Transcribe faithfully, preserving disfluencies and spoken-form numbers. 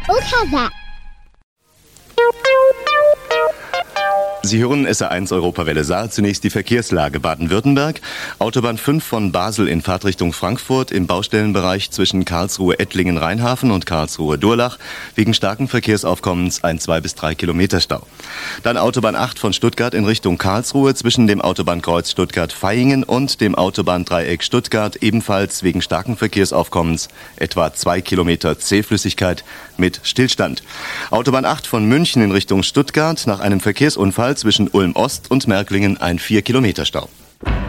Look at that. Sie hören S R eins Europawelle Saar. Zunächst die Verkehrslage Baden-Württemberg. Autobahn fünf von Basel in Fahrtrichtung Frankfurt im Baustellenbereich zwischen Karlsruhe-Ettlingen-Rheinhafen und Karlsruhe-Durlach wegen starken Verkehrsaufkommens ein zwei bis drei Kilometer Stau. Dann Autobahn acht von Stuttgart in Richtung Karlsruhe zwischen dem Autobahnkreuz Stuttgart-Vaihingen und dem Autobahndreieck Stuttgart ebenfalls wegen starken Verkehrsaufkommens etwa zwei Kilometer Zähflüssigkeit mit Stillstand. Autobahn acht von München in Richtung Stuttgart nach einem Verkehrsunfall zwischen Ulm Ost und Märklingen ein vier Kilometer Stau.